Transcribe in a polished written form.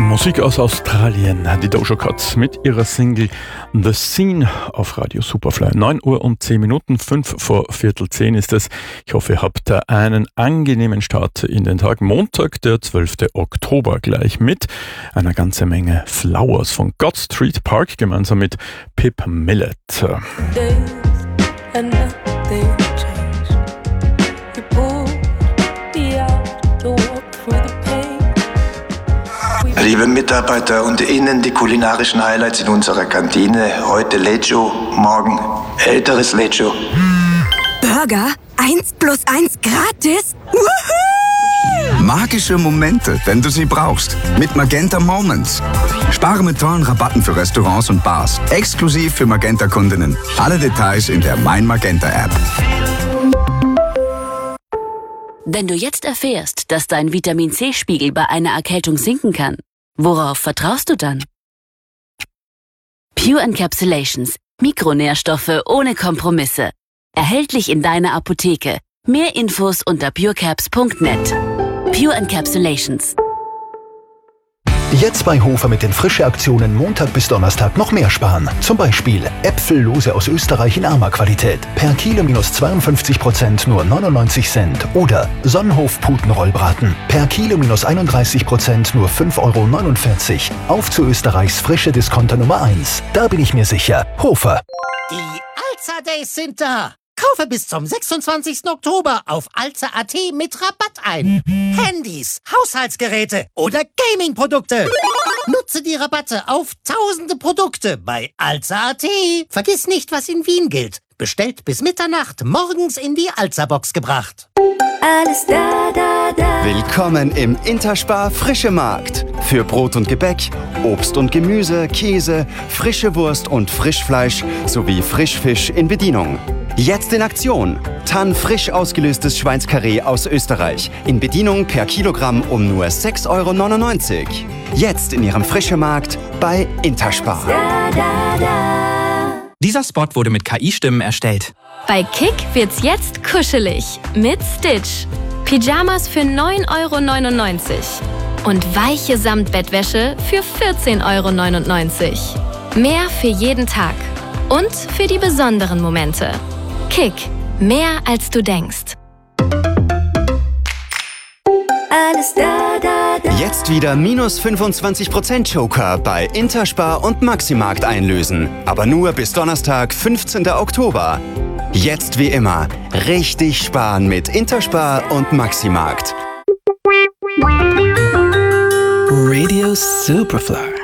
Musik aus Australien, die Doja Cat mit ihrer Single The Scene auf Radio Superfly. 9 Uhr und 10 Minuten, 5 vor Viertel 10 ist es. Ich hoffe, ihr habt einen angenehmen Start in den Tag. Montag, der 12. Oktober, gleich mit einer ganzen Menge Flowers von God Street Park gemeinsam mit Pip Millet. Liebe Mitarbeiter, und Ihnen die kulinarischen Highlights in unserer Kantine. Heute Lecho, morgen älteres Lecho. Burger? 1 + 1 gratis? Woohoo! Magische Momente, wenn du sie brauchst. Mit Magenta Moments. Spare mit tollen Rabatten für Restaurants und Bars. Exklusiv für Magenta-Kundinnen. Alle Details in der Mein Magenta-App. Wenn du jetzt erfährst, dass dein Vitamin-C-Spiegel bei einer Erkältung sinken kann, worauf vertraust du dann? Pure Encapsulations. Mikronährstoffe ohne Kompromisse. Erhältlich in deiner Apotheke. Mehr Infos unter purecaps.net. Pure Encapsulations. Jetzt bei Hofer mit den Frische-Aktionen Montag bis Donnerstag noch mehr sparen. Zum Beispiel Äpfellose aus Österreich in Arma-Qualität. Per Kilo minus 52%, nur 99 Cent. Oder Sonnenhof-Putenrollbraten. Per Kilo minus 31%, nur 5,49 €. Auf zu Österreichs frische Discounter Nummer 1. Da bin ich mir sicher. Hofer. Die Alza Days sind da. Kaufe bis zum 26. Oktober auf alza.at mit Rabatt ein. Handys, Haushaltsgeräte oder Gaming-Produkte. Nutze die Rabatte auf tausende Produkte bei alza.at. Vergiss nicht, was in Wien gilt. Bestellt bis Mitternacht, morgens in die Alza-Box gebracht. Alles da. Willkommen im Interspar Frische Markt. Für Brot und Gebäck, Obst und Gemüse, Käse, frische Wurst und Frischfleisch sowie Frischfisch in Bedienung. Jetzt in Aktion. Tann frisch ausgelöstes Schweinskarree aus Österreich. In Bedienung per Kilogramm um nur 6,99 €. Jetzt in Ihrem Frische Markt bei Interspar. Dieser Spot wurde mit KI-Stimmen erstellt. Bei Kick wird's jetzt kuschelig mit Stitch. Pyjamas für 9,99 € und weiche Samtbettwäsche für 14,99 €. Mehr für jeden Tag und für die besonderen Momente. Kick, mehr als du denkst. Alles da. Jetzt wieder minus 25% Joker bei Interspar und Maximarkt einlösen. Aber nur bis Donnerstag, 15. Oktober. Jetzt wie immer, richtig sparen mit Interspar und Maximarkt. Radio Superfly.